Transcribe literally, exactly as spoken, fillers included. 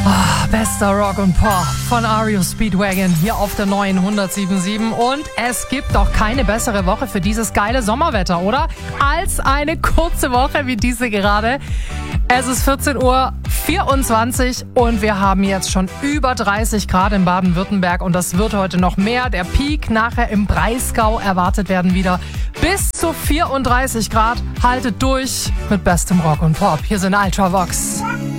Ah, bester Rock und Pop von R E O Speedwagon hier auf der neuen hundertsieben Komma sieben. Und es gibt doch keine bessere Woche für dieses geile Sommerwetter, oder? Als eine kurze Woche wie diese gerade. Es ist vierzehn Uhr vierundzwanzig und wir haben jetzt schon über dreißig Grad in Baden-Württemberg und das wird heute noch mehr. Der Peak nachher im Breisgau erwartet werden wieder bis zu vierunddreißig Grad. Haltet durch mit bestem Rock und Pop. Hier sind Ultravox.